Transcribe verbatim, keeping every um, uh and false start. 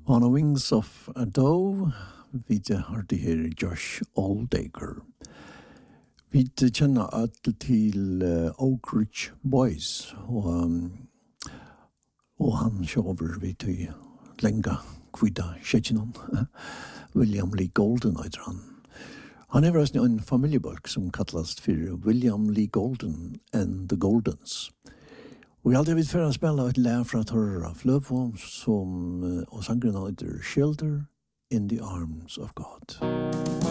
On the Wings of a Dove, vi har det her Josh Oldaker. Vi kjenner alt til uh, Oak Ridge Boys, og, um, og han kjøver vi til lenga kvida skjetjenon. William Lee Golden heter han. Han er også en familiebolk som kallas for William Lee Golden and the Goldens. Og jeg hadde vidt for å spille et lær fra Torra Fløvo, som, og sangren heter Shelter in the Arms of God.